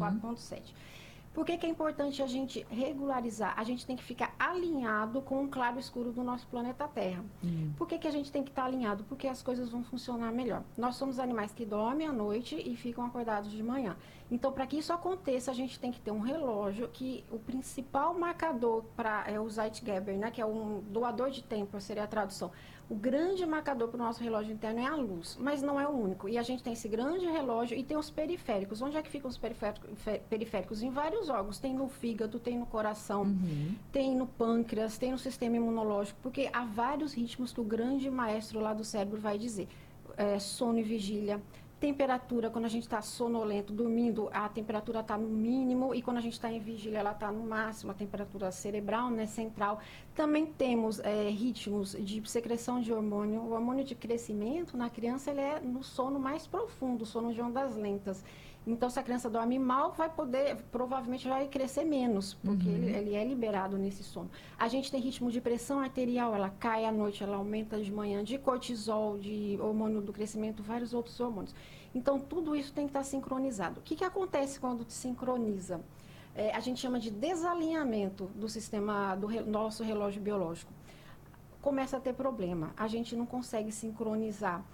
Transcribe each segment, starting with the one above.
24,7. Por que é importante a gente regularizar? A gente tem que ficar alinhado com o claro e escuro do nosso planeta Terra. Por que a gente tem que estar alinhado? Porque as coisas vão funcionar melhor. Nós somos animais que dormem à noite e ficam acordados de manhã. Então, para que isso aconteça, a gente tem que ter um relógio que o principal marcador é o Zeitgeber, né, que é um doador de tempo, seria a tradução. O grande marcador para o nosso relógio interno é a luz, mas não é o único. E a gente tem esse grande relógio e tem os periféricos. Onde é que ficam os periféricos? Em vários órgãos. Tem no fígado, tem no coração, tem no pâncreas, tem no sistema imunológico, porque há vários ritmos que o grande maestro lá do cérebro vai dizer. Sono e vigília. Temperatura, quando a gente está sonolento, dormindo, a temperatura está no mínimo, e quando a gente está em vigília, ela está no máximo, a temperatura cerebral, né, central. Também temos ritmos de secreção de hormônio. O hormônio de crescimento na criança, ele é no sono mais profundo, sono de ondas lentas. Então, se a criança dorme mal, provavelmente vai crescer menos, porque ele é liberado nesse sono. A gente tem ritmo de pressão arterial, ela cai à noite, ela aumenta de manhã, de cortisol, de hormônio do crescimento, vários outros hormônios. Então, tudo isso tem que estar sincronizado. O que acontece quando sincroniza? A gente chama de desalinhamento do sistema, do nosso relógio biológico. Começa a ter problema, a gente não consegue sincronizar.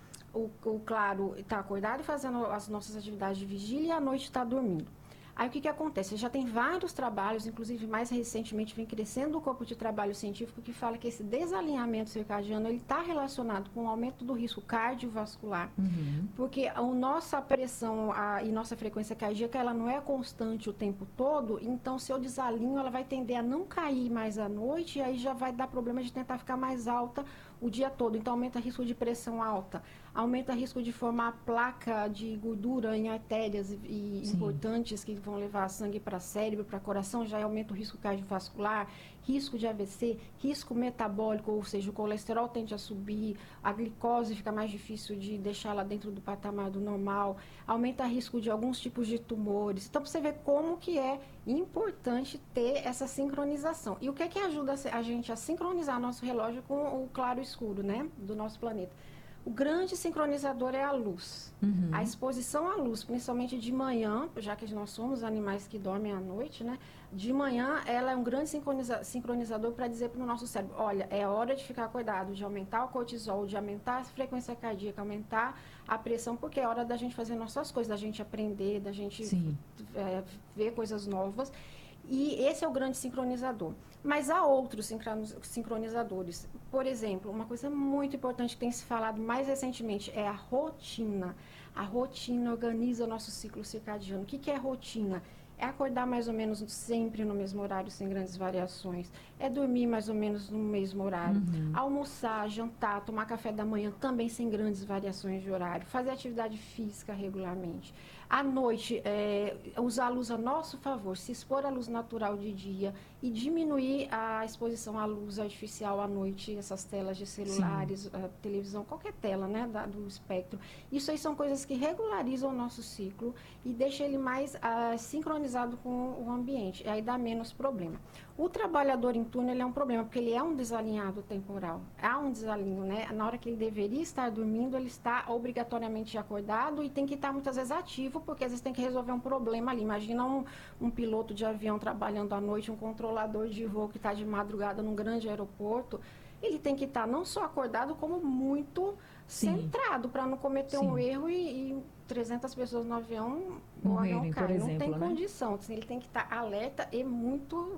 O claro está acordado e fazendo as nossas atividades de vigília, e à noite está dormindo. Aí o que acontece? Já tem vários trabalhos, inclusive mais recentemente vem crescendo o corpo de trabalho científico que fala que esse desalinhamento circadiano ele está relacionado com o aumento do risco cardiovascular, porque a nossa pressão e nossa frequência cardíaca ela não é constante o tempo todo, então se eu desalinho ela vai tender a não cair mais à noite e aí já vai dar problema de tentar ficar mais alta o dia todo, então aumenta o risco de pressão alta, aumenta o risco de formar placa de gordura em artérias importantes que vão levar sangue para cérebro, para coração, já aumenta o risco cardiovascular, risco de AVC, risco metabólico, ou seja, o colesterol tende a subir, a glicose fica mais difícil de deixá-la dentro do patamar do normal, aumenta o risco de alguns tipos de tumores. Então, para você ver como que é importante ter essa sincronização. E o que é que ajuda a gente a sincronizar nosso relógio com o claro e escuro, né, do nosso planeta? O grande sincronizador é a luz. A exposição à luz, principalmente de manhã, já que nós somos animais que dormem à noite, né? De manhã, ela é um grande sincronizador para dizer para o nosso cérebro, olha, é hora de ficar acordado, de aumentar o cortisol, de aumentar a frequência cardíaca, aumentar a pressão, porque é hora da gente fazer nossas coisas, da gente aprender, da gente ver coisas novas. E esse é o grande sincronizador. Mas há outros sincronizadores. Por exemplo, uma coisa muito importante que tem se falado mais recentemente é a rotina. A rotina organiza o nosso ciclo circadiano. O que é rotina? É acordar mais ou menos sempre no mesmo horário, sem grandes variações. É dormir mais ou menos no mesmo horário. Almoçar, jantar, tomar café da manhã também sem grandes variações de horário. Fazer atividade física regularmente. À noite, usar a luz a nosso favor, se expor à luz natural de dia e diminuir a exposição à luz artificial à noite, essas telas de celulares, televisão, qualquer tela, né, do espectro. Isso aí são coisas que regularizam o nosso ciclo e deixam ele mais sincronizado com o ambiente, e aí dá menos problema. O trabalhador em turno, ele é um problema, porque ele é um desalinhado temporal. Há um desalinho, né? Na hora que ele deveria estar dormindo, ele está obrigatoriamente acordado e tem que estar muitas vezes ativo, porque às vezes tem que resolver um problema ali. Imagina um piloto de avião trabalhando à noite, um controlador de voo que está de madrugada num grande aeroporto. Ele tem que estar não só acordado, como muito centrado para não cometer um erro e 300 pessoas no avião, o avião cai. Não tem condição. Assim, ele tem que estar alerta e muito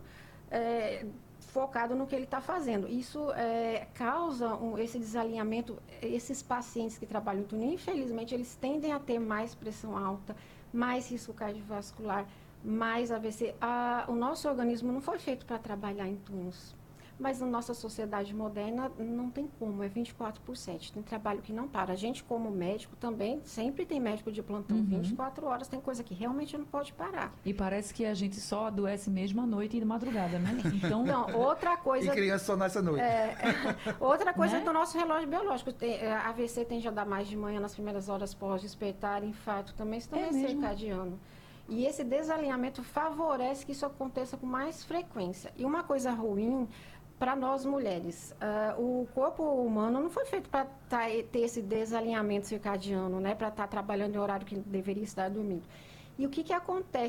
focado no que ele está fazendo. Isso causa esse desalinhamento. Esses pacientes que trabalham em turno, infelizmente, eles tendem a ter mais pressão alta, mais risco cardiovascular, mais AVC. O nosso organismo não foi feito para trabalhar em turnos. Mas na nossa sociedade moderna não tem como, é 24/7, tem trabalho que não para. A gente como médico também, sempre tem médico de plantão, 24 horas, tem coisa que realmente não pode parar. E parece que a gente só adoece mesmo à noite e de madrugada, né? Então, outra coisa... E criança só nasce à noite. Outra coisa do nosso relógio biológico, AVC tende a dar mais de manhã nas primeiras horas pós-despertar, infarto também, isso também é circadiano. E esse desalinhamento favorece que isso aconteça com mais frequência. E uma coisa ruim para nós mulheres, o corpo humano não foi feito para ter esse desalinhamento circadiano, né? Para estar trabalhando em horário que deveria estar dormindo. E o que acontece?